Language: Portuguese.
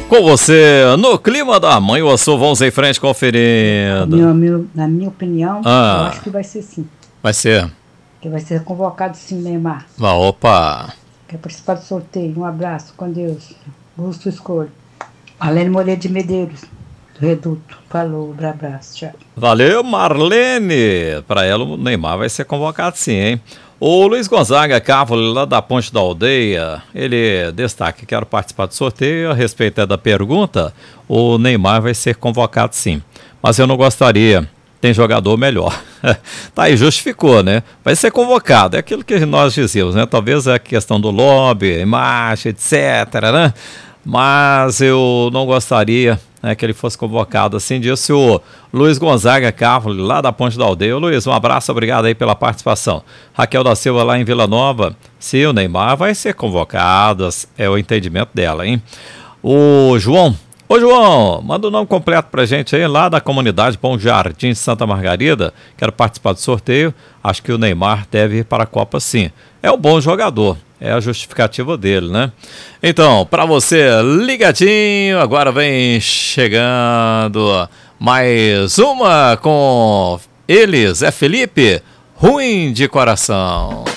Com você, no clima da mãe, o Açu, vamos em frente conferindo. Na minha opinião, eu acho que vai ser sim. Vai ser? Que vai ser convocado sim, Neymar. Opa! Quer participar do sorteio. Um abraço, com Deus. Busto escolha. Marlene Moreira de Medeiros, do Reduto. Falou, um abraço, tchau. Valeu, Marlene! Para ela, o Neymar vai ser convocado sim, hein? O Luiz Gonzaga Cávoli, lá da Ponte da Aldeia, ele destaca: quero participar do sorteio. A respeito da pergunta, o Neymar vai ser convocado sim. Mas eu não gostaria, tem jogador melhor. Tá aí, justificou, né? Vai ser convocado, é aquilo que nós dizíamos, né? Talvez a questão do lobby, imagem, etc, né? Mas eu não gostaria, né, que ele fosse convocado, assim disse o Luiz Gonzaga Cávoli, lá da Ponte da Aldeia. Ô, Luiz, um abraço, obrigado aí pela participação. Raquel da Silva, lá em Vila Nova: se o Neymar vai ser convocado, é o entendimento dela, hein? O João: ô João, manda o nome completo pra gente aí, lá da comunidade Bom Jardim, Santa Margarida. Quero participar do sorteio. Acho que o Neymar deve ir para a Copa sim. É um bom jogador, é a justificativa dele, né? Então, para você ligadinho, agora vem chegando mais uma com eles, é Felipe, Ruim de Coração.